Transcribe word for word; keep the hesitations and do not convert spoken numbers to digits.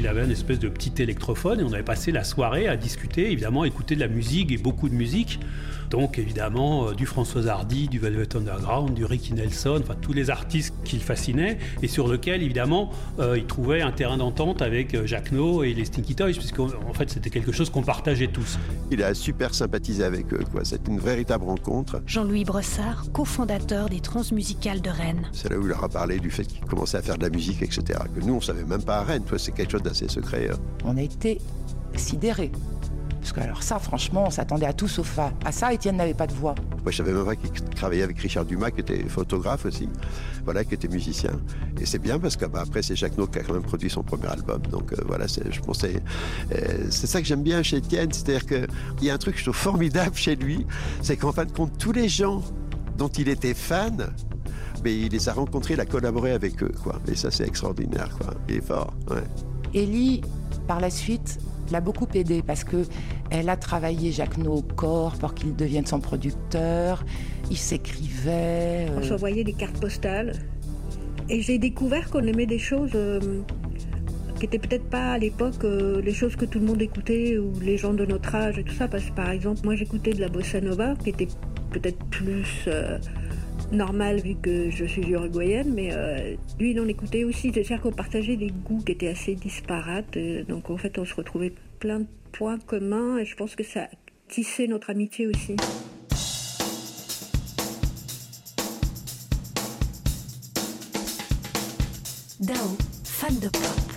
qu'il avait une espèce de petit électrophone et on avait passé la soirée à discuter, évidemment, écouter de la musique et beaucoup de musique. Donc évidemment euh, du François Hardy, du Velvet Underground, du Ricky Nelson, enfin tous les artistes qu'il fascinait et sur lesquels évidemment euh, il trouvait un terrain d'entente avec euh, Jacques No et les Stinky Toys, puisqu'en en fait c'était quelque chose qu'on partageait tous. Il a super sympathisé avec eux, quoi. C'était une véritable rencontre. Jean-Louis Brossard, cofondateur des Transmusicales de Rennes. C'est là où il leur a parlé du fait qu'il commençait à faire de la musique, et cetera. Que nous on savait même pas à Rennes, toi, c'est quelque chose d'assez secret. Hein. On a été sidérés. Parce que alors ça, franchement, on s'attendait à tout sauf à, à ça. Étienne n'avait pas de voix. Moi, je savais même pas qu'il travaillait avec Richard Dumas, qui était photographe aussi, voilà, qui était musicien. Et c'est bien parce qu'après, c'est Jacques No qui a quand même produit son premier album. Donc euh, voilà, c'est, je pensais, euh, c'est ça que j'aime bien chez Étienne, c'est-à-dire qu'il y a un truc que je trouve formidable chez lui, c'est qu'en fin de compte, tous les gens dont il était fan, mais il les a rencontrés, il a collaboré avec eux, quoi. Et ça, c'est extraordinaire, quoi. Il est fort, ouais. Élie, par la suite, l'a beaucoup aidé parce que elle a travaillé Jacques No au corps pour qu'il devienne son producteur. Il s'écrivait. Euh... On s'envoyait des cartes postales. Et j'ai découvert qu'on aimait des choses euh, qui n'étaient peut-être pas à l'époque euh, les choses que tout le monde écoutait ou les gens de notre âge et tout ça. Parce que par exemple, moi j'écoutais de la bossa nova qui était peut-être plus euh, normale vu que je suis uruguayenne, mais euh, lui il en écoutait aussi. C'est-à-dire qu'on partageait des goûts qui étaient assez disparates. Et donc en fait on se retrouvait plein de points communs et je pense que ça a tissé notre amitié aussi. Dao, fan de pop.